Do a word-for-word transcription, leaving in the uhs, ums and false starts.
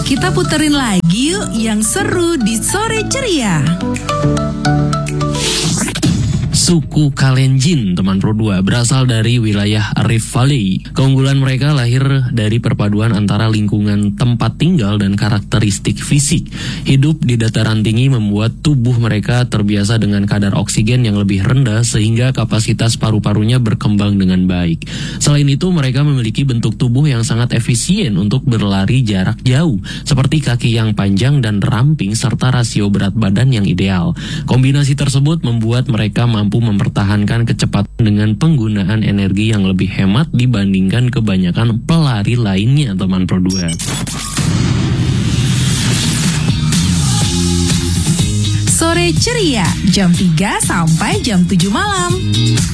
Kita puterin lagi yuk yang seru di Sore Ceria. Suku Kalenjin, teman Pro dua, berasal dari wilayah Rift Valley. Keunggulan mereka lahir dari perpaduan antara lingkungan tempat tinggal dan karakteristik fisik. Hidup di dataran tinggi membuat tubuh mereka terbiasa dengan kadar oksigen yang lebih rendah sehingga kapasitas paru-parunya berkembang dengan baik. Selain itu, mereka memiliki bentuk tubuh yang sangat efisien untuk berlari jarak jauh, seperti kaki yang panjang dan ramping serta rasio berat badan yang ideal. Kombinasi tersebut membuat mereka mampu mempertahankan kecepatan dengan penggunaan energi yang lebih hemat dibandingkan kebanyakan pelari lainnya, teman Pro dua. Sore Ceria, jam tiga sampai jam tujuh malam.